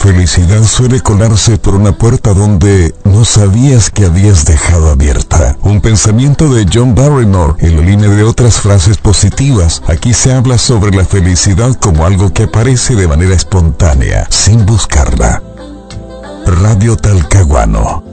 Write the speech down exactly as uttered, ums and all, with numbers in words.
felicidad suele colarse por una puerta donde no sabías que habías dejado abierta. Un pensamiento de John Barrymore en la línea de otras frases positivas. Aquí se habla sobre la felicidad como algo que aparece de manera espontánea, sin buscarla. Radio Talcahuano.